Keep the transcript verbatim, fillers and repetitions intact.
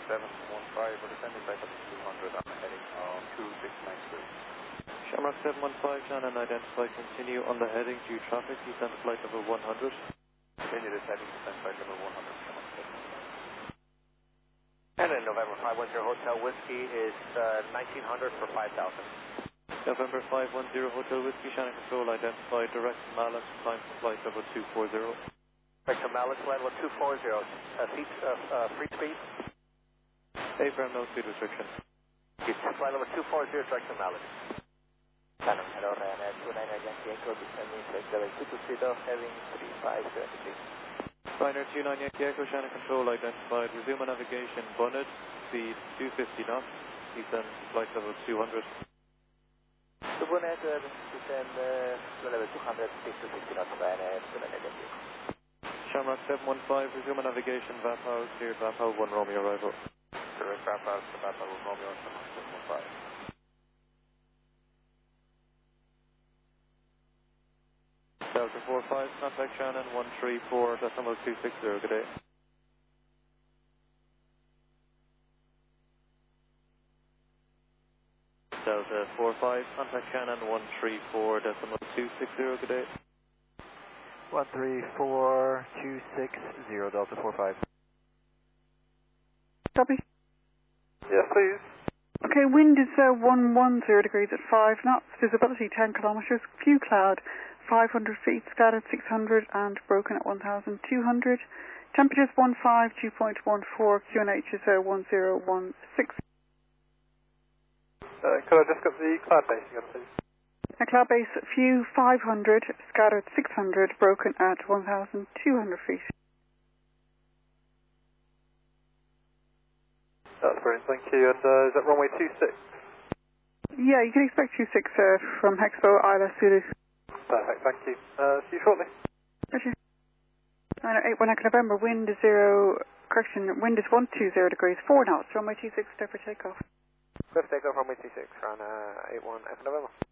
seven one five, we're descending flight level two hundred on the heading of two six nine three. Shamrock seven one five, Shannon, identify, continue on the heading due traffic, descend flight level one hundred. Continue descending, descend flight level one hundred, Shamrock seven. And then November five one zero Hotel Whiskey is uh, nineteen hundred for five thousand. November five one zero Hotel Whiskey, Shannon Control, identify, direct to Malin, time for flight level two four zero. Direct to Malin, flight level two four zero. Uh, seat, uh, uh, free speed? Abraham, no speed restriction. Flight level two four zero, direct to Malin. Shannon, hello, Ryanair two nine nine Yankee Echo, descending flight level two two three, heading three five seven three. Ryanair two nine Yankee Echo, Shannon Control, identified, resume navigation, Bunnet, speed two fifty knots, descend flight level two hundred. To Bunnet, uh, descend uh, flight level two hundred, speed two fifty knots, Ryanair two nine nine Yankee Echo. Shamrock seven one five, resume navigation, Vapau, cleared Vapau, one Romeo arrival. Direct Vapau to Vapau Romeo, Shamrock seven one five. Delta four five, contact Shannon one three four decimal two six zero, good day. Delta four five, contact Shannon one three four decimal two six zero, good day. one three four two six zero, Delta four five. Copy. Yes, please. Okay, wind is uh, one one zero degrees at five knots, visibility ten kilometers, few cloud, five hundred feet, scattered six hundred, and broken at one thousand two hundred. Temperatures one five, dew point one four, Q N H is uh, one zero one six. Uh, could I just get the cloud base again, please? A cloud base, few five hundred, scattered six hundred, broken at one thousand two hundred feet. That's brilliant, thank you. And uh, is that runway two six? Yeah, you can expect two six uh, from Hexpo, Isla, Zulu. Perfect, thank you. Uh, see you shortly. Roger. eight one Echo November, wind is zero, correction, wind is one two zero degrees, four knots, runway two six, clear for takeoff. Clear for takeoff, runway two six, run uh, eight one Echo November.